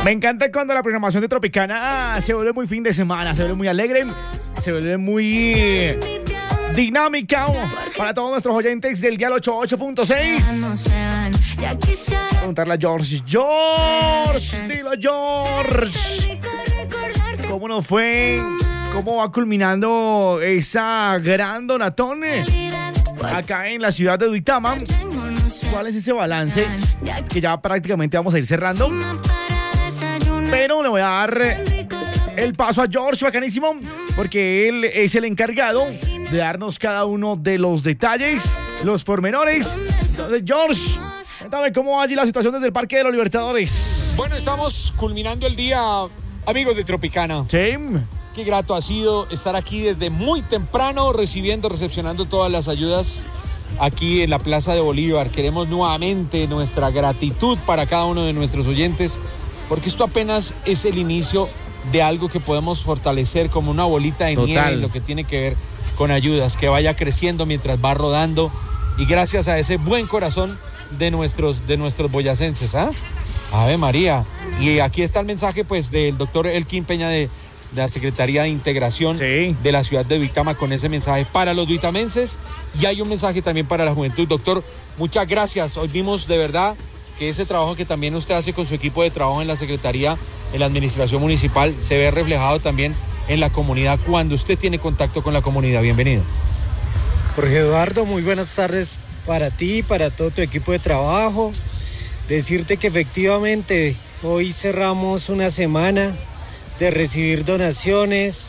Me encanta cuando la programación de Tropicana se vuelve muy fin de semana, se vuelve muy alegre, se vuelve muy dinámica para todos nuestros oyentes del dial 88.6. Preguntarle a George, dilo George, ¿cómo nos fue? ¿Cómo va culminando esa gran donatón acá en la ciudad de Duitama? ¿Cuál es ese balance? Que ya prácticamente vamos a ir cerrando. Pero le voy a dar el paso a George, bacanísimo, porque él es el encargado de darnos cada uno de los detalles, los pormenores. Entonces, George, cuéntame cómo va allí la situación desde el Parque de los Libertadores. Bueno, estamos culminando el día, amigos de Tropicana. Sí. Qué grato ha sido estar aquí desde muy temprano, recepcionando todas las ayudas aquí en la Plaza de Bolívar. Queremos nuevamente nuestra gratitud para cada uno de nuestros oyentes, porque esto apenas es el inicio de algo que podemos fortalecer como una bolita de nieve en lo que tiene que ver con ayudas, que vaya creciendo mientras va rodando, y gracias a ese buen corazón de nuestros boyacenses. Ave María. Y aquí está el mensaje pues del doctor Elkin Peña de la Secretaría de Integración de la ciudad de Duitama, con ese mensaje para los duitamenses, y hay un mensaje también para la juventud. Doctor, muchas gracias. Hoy vimos de verdad que ese trabajo que también usted hace con su equipo de trabajo en la Secretaría, en la Administración Municipal, se ve reflejado también en la comunidad cuando usted tiene contacto con la comunidad. Bienvenido. Jorge Eduardo, muy buenas tardes para ti y para todo tu equipo de trabajo. Decirte que efectivamente hoy cerramos una semana de recibir donaciones,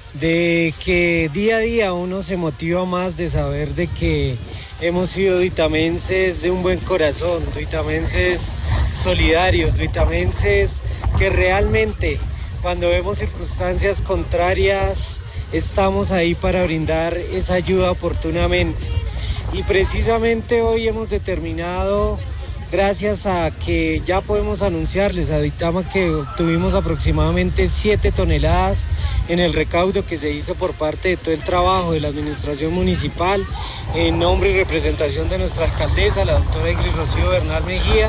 de que día a día uno se motiva más de saber de que hemos sido duitamenses de un buen corazón, duitamenses solidarios, duitamenses que realmente cuando vemos circunstancias contrarias estamos ahí para brindar esa ayuda oportunamente. Y precisamente hoy hemos determinado, gracias a que ya podemos anunciarles a Duitama que obtuvimos aproximadamente 7 toneladas en el recaudo que se hizo por parte de todo el trabajo de la administración municipal, en nombre y representación de nuestra alcaldesa, la doctora Ingrid Rocío Bernal Mejía.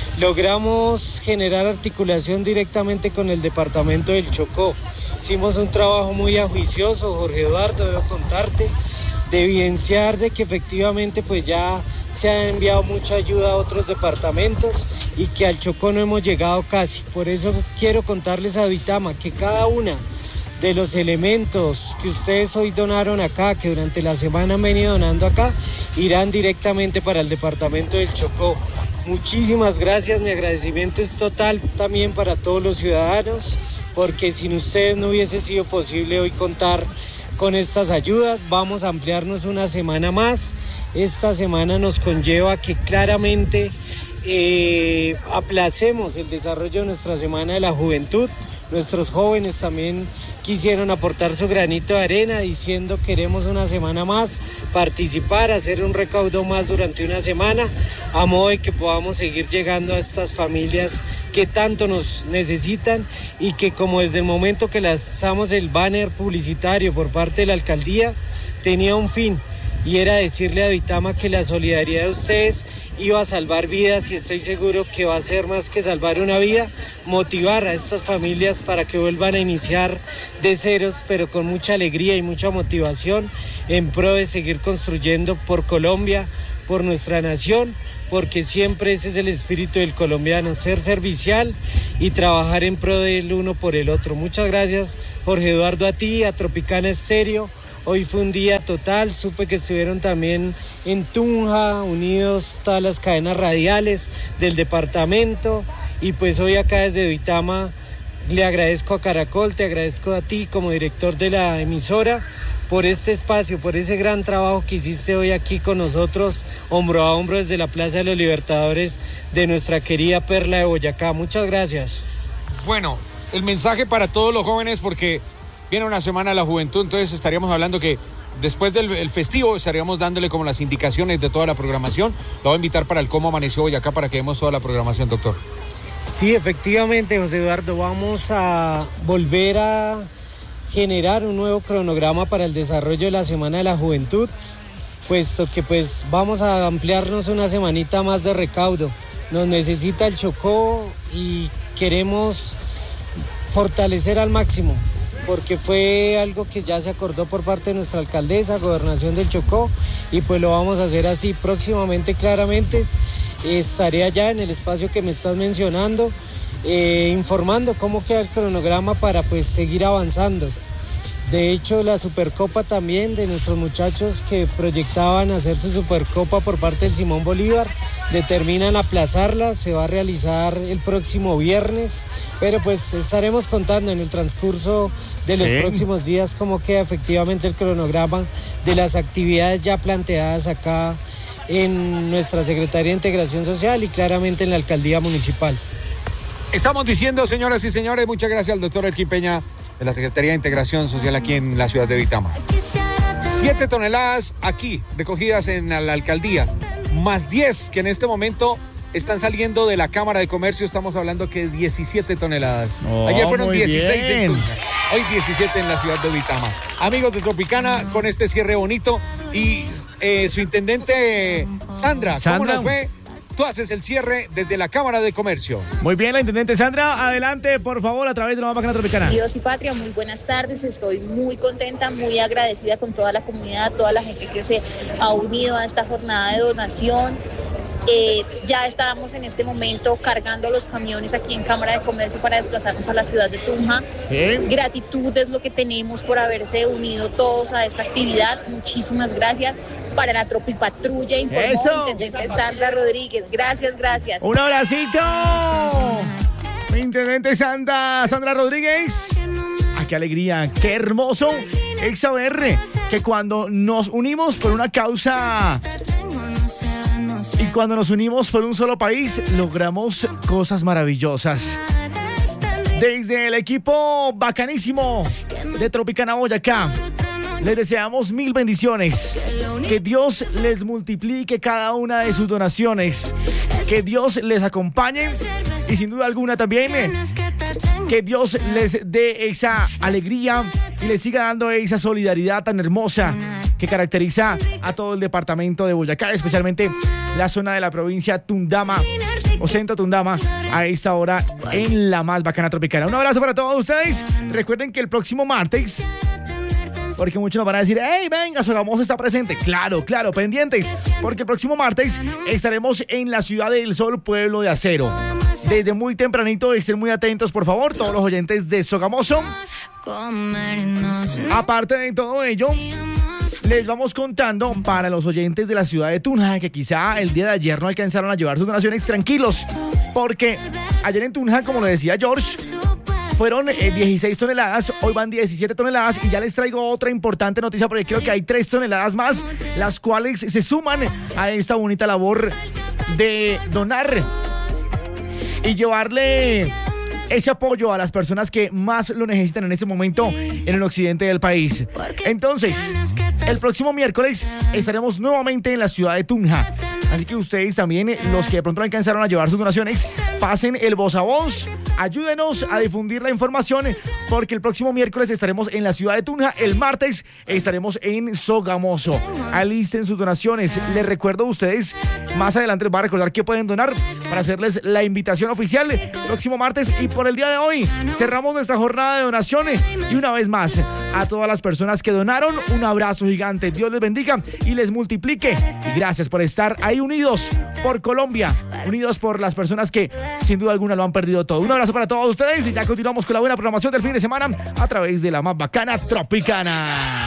Logramos generar articulación directamente con el departamento del Chocó. Hicimos un trabajo muy ajuicioso, Jorge Eduardo, debo contarte, de evidenciar de que efectivamente pues ya se ha enviado mucha ayuda a otros departamentos y que al Chocó no hemos llegado casi. Por eso quiero contarles a Duitama que cada una de los elementos que ustedes hoy donaron acá, que durante la semana han venido donando acá, irán directamente para el departamento del Chocó. Muchísimas gracias, mi agradecimiento es total también para todos los ciudadanos, porque sin ustedes no hubiese sido posible hoy contar con estas ayudas. Vamos a ampliarnos una semana más. Esta semana nos conlleva que claramente aplacemos el desarrollo de nuestra Semana de la Juventud. Nuestros jóvenes también quisieron aportar su granito de arena diciendo queremos una semana más, participar, hacer un recaudo más durante una semana, a modo de que podamos seguir llegando a estas familias que tanto nos necesitan y que, como desde el momento que lanzamos el banner publicitario por parte de la alcaldía, tenía un fin, y era decirle a Duitama que la solidaridad de ustedes iba a salvar vidas, y estoy seguro que va a ser más que salvar una vida, motivar a estas familias para que vuelvan a iniciar de ceros, pero con mucha alegría y mucha motivación, en pro de seguir construyendo por Colombia, por nuestra nación, porque siempre ese es el espíritu del colombiano, ser servicial y trabajar en pro del uno por el otro. Muchas gracias, Jorge Eduardo, a ti, a Tropicana Estéreo. Hoy fue un día total, supe que estuvieron también en Tunja, unidos todas las cadenas radiales del departamento, y pues hoy acá desde Duitama le agradezco a Caracol, te agradezco a ti como director de la emisora por este espacio, por ese gran trabajo que hiciste hoy aquí con nosotros, hombro a hombro desde la Plaza de los Libertadores de nuestra querida Perla de Boyacá. Muchas gracias. Bueno, el mensaje para todos los jóvenes, porque viene una semana de la juventud, entonces estaríamos hablando que después del festivo estaríamos dándole como las indicaciones de toda la programación. Lo voy a invitar para el Cómo Amaneció Boyacá para que vemos toda la programación, doctor. Sí, efectivamente, José Eduardo, vamos a volver a generar un nuevo cronograma para el desarrollo de la Semana de la Juventud, puesto que pues vamos a ampliarnos una semanita más de recaudo. nos necesita el Chocó y queremos fortalecer al máximo, porque fue algo que ya se acordó por parte de nuestra alcaldesa, Gobernación del Chocó, y pues lo vamos a hacer así próximamente. Claramente estaré allá en el espacio que me estás mencionando, informando cómo queda el cronograma para pues seguir avanzando. De hecho, la Supercopa también de nuestros muchachos que proyectaban hacer su Supercopa por parte del Simón Bolívar, determinan aplazarla, se va a realizar el próximo viernes, pero pues estaremos contando en el transcurso de los próximos días cómo queda efectivamente el cronograma de las actividades ya planteadas acá en nuestra Secretaría de Integración Social y claramente en la Alcaldía Municipal. Estamos diciendo, señoras y señores, muchas gracias al doctor Elkin Peña de la Secretaría de Integración Social aquí en la ciudad de Vitama. 7 toneladas aquí, recogidas en la alcaldía, más 10 que en este momento están saliendo de la Cámara de Comercio. Estamos hablando que 17 toneladas. Ayer fueron 16 en Tunja, hoy 17 en la ciudad de Vitama. Amigos de Tropicana, con este cierre bonito. Y su intendente, Sandra, ¿cómo nos fue? Tú haces el cierre desde la Cámara de Comercio. Muy bien, la intendente Sandra, adelante, por favor, a través de la Más Bacana Tropicana. Dios y patria, muy buenas tardes. Estoy muy contenta, muy agradecida con toda la comunidad, toda la gente que se ha unido a esta jornada de donación. Ya estamos en este momento cargando los camiones aquí en Cámara de Comercio para desplazarnos a la ciudad de Tunja. Gratitud es lo que tenemos por haberse unido todos a esta actividad. Muchísimas gracias. Para la Tropipatrulla informó intendente Sandra Rodríguez. Gracias. Un abracito. Intendente Sandra Rodríguez. Qué alegría, qué hermoso es saber que cuando nos unimos por una causa y cuando nos unimos por un solo país, logramos cosas maravillosas. Desde el equipo bacanísimo de Tropicana Boyacá, les deseamos 1000 bendiciones. Que Dios les multiplique cada una de sus donaciones. Que Dios les acompañe y sin duda alguna también que Dios les dé esa alegría y les siga dando esa solidaridad tan hermosa que caracteriza a todo el departamento de Boyacá, especialmente la zona de la provincia Tundama o Centro Tundama a esta hora en la Más Bacana Tropicana. Un abrazo para todos ustedes. Recuerden que el próximo martes, porque muchos nos van a decir, hey, venga, Sogamoso está presente. Claro, pendientes, porque el próximo martes estaremos en la Ciudad del Sol, Pueblo de Acero. Desde muy tempranito, estén muy atentos, por favor, todos los oyentes de Sogamoso. Aparte de todo ello, les vamos contando para los oyentes de la ciudad de Tunja que quizá el día de ayer no alcanzaron a llevar sus donaciones, tranquilos, porque ayer en Tunja, como lo decía George, fueron 16 toneladas, hoy van 17 toneladas y ya les traigo otra importante noticia porque creo que hay 3 toneladas más, las cuales se suman a esta bonita labor de donar y llevarle ese apoyo a las personas que más lo necesitan en este momento en el occidente del país. Entonces, el próximo miércoles estaremos nuevamente en la ciudad de Tunja. Así que ustedes también, los que de pronto no alcanzaron a llevar sus donaciones, pasen el voz a voz, ayúdenos a difundir la información, porque el próximo miércoles estaremos en la ciudad de Tunja, el martes estaremos en Sogamoso. Alisten sus donaciones. Les recuerdo a ustedes, más adelante les voy a recordar que pueden donar para hacerles la invitación oficial el próximo martes. Y por el día de hoy cerramos nuestra jornada de donaciones. Y una vez más, a todas las personas que donaron, un abrazo gigante. Dios les bendiga y les multiplique. Y gracias por estar ahí unidos por Colombia, unidos por las personas que sin duda alguna lo han perdido todo. Un abrazo para todos ustedes y ya continuamos con la buena programación del fin de semana a través de la Más Bacana Tropicana.